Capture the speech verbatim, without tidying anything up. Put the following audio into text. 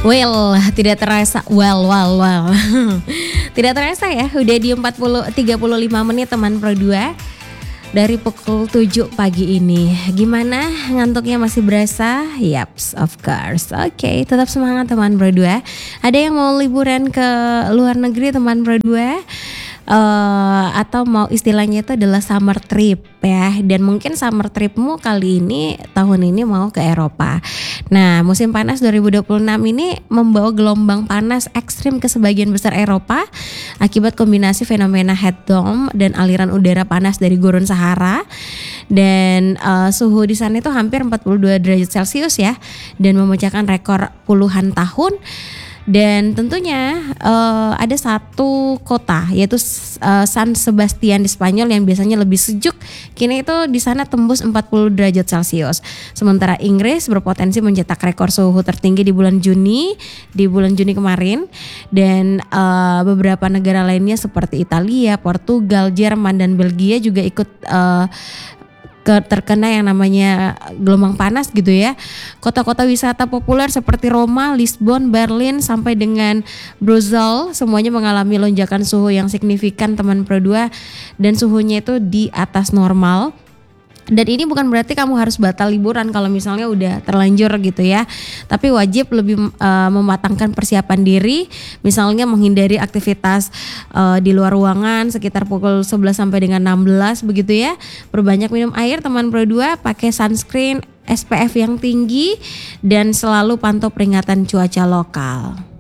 Well, tidak terasa, well, well, well. Tidak terasa ya, udah di empat puluh tiga puluh lima menit teman Pro dua dari pukul tujuh pagi ini. Gimana, ngantuknya masih berasa? Yaps, of course. Oke, okay, tetap semangat teman Pro dua. Ada yang mau liburan ke luar negeri teman Pro dua? Uh, atau mau istilahnya itu adalah summer trip ya, dan mungkin summer tripmu kali ini tahun ini mau ke Eropa. Nah, musim panas dua ribu dua puluh enam ini membawa gelombang panas ekstrim ke sebagian besar Eropa akibat kombinasi fenomena heat dome dan aliran udara panas dari gurun Sahara, dan uh, suhu di sana itu hampir empat puluh dua derajat Celcius ya, dan memecahkan rekor puluhan tahun. Dan tentunya uh, ada satu kota yaitu uh, San Sebastian di Spanyol yang biasanya lebih sejuk, kini itu di sana tembus empat puluh derajat Celcius. Sementara Inggris berpotensi mencetak rekor suhu tertinggi di bulan Juni di bulan Juni kemarin, dan uh, beberapa negara lainnya seperti Italia, Portugal, Jerman dan Belgia juga ikut uh, terkena yang namanya gelombang panas gitu ya. Kota-kota wisata populer seperti Roma, Lisbon, Berlin sampai dengan Brussels semuanya mengalami lonjakan suhu yang signifikan teman Pro dua, dan suhunya itu di atas normal. Dan ini bukan berarti kamu harus batal liburan kalau misalnya udah terlanjur gitu ya. Tapi wajib lebih uh, mematangkan persiapan diri, misalnya menghindari aktivitas uh, di luar ruangan sekitar pukul sebelas sampai dengan enam belas begitu ya. Perbanyak minum air teman Pro dua, pakai sunscreen S P F yang tinggi, dan selalu pantau peringatan cuaca lokal.